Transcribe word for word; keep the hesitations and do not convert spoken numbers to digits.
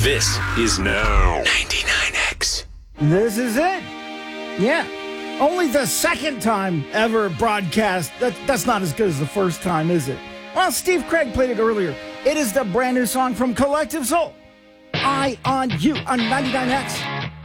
This is now ninety-nine X. This is it. Yeah. Only the second time ever broadcast. That, that's not as good as the first time, is it? Well, Steve Craig played it earlier. It is the brand new song from Collective Soul. Eye on You on ninety-nine X.